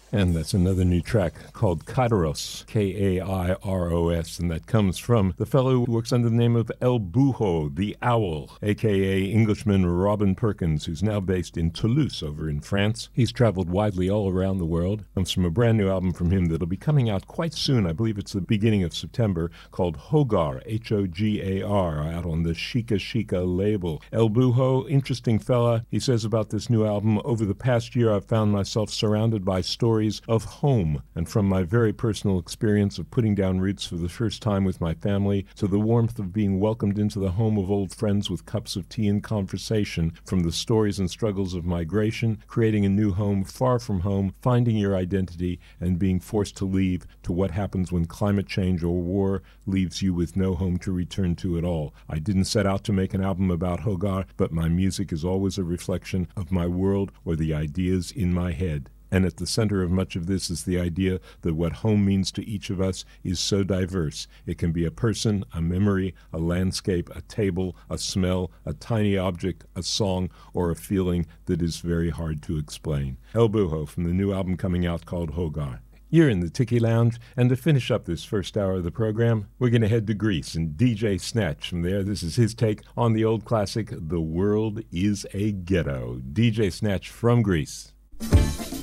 And that's another new track called Kairos, Kairos, and that comes from the fellow who works under the name of El Buho, the Owl, a.k.a. Englishman Robin Perkins, who's now based in Toulouse over in France. He's traveled widely all around the world. Comes from a brand new album from him that'll be coming out quite soon. I believe it's the beginning of September, called Hogar, Hogar, out on the Shika Shika label. El Buho, interesting fella. He says about this new album, over the past year I've found myself surrounded by stories of home, and from my very personal experience of putting down roots for the first time with my family to the warmth of being welcomed into the home of old friends with cups of tea and conversation, from the stories and struggles of migration, creating a new home far from home, finding your identity, and being forced to leave, to what happens when climate change or war leaves you with no home to return to at all. I didn't set out to make an album about Hogar, but my music is always a reflection of my world or the ideas in my head. And at the center of much of this is the idea that what home means to each of us is so diverse. It can be a person, a memory, a landscape, a table, a smell, a tiny object, a song, or a feeling that is very hard to explain. El Buho from the new album coming out called Hogar. You're in the Tiki Lounge, and to finish up this first hour of the program, we're going to head to Greece and DJ Snatch. From there, this is his take on the old classic, The World is a Ghetto. DJ Snatch from Greece.